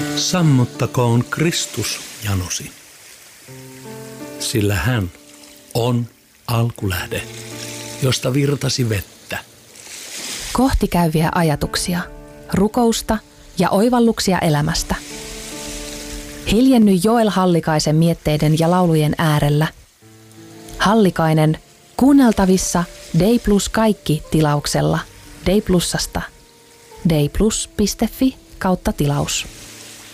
Sammuttakoon Kristus janosi, sillä hän on alkulähde, josta virtasi vettä. Kohtikäyviä ajatuksia, rukousta ja oivalluksia elämästä. Hiljenny Joel Hallikaisen mietteiden ja laulujen äärellä. Hallikainen kuunneltavissa Day Plus kaikki -tilauksella Day Plusasta. dayplus.fi/tilaus.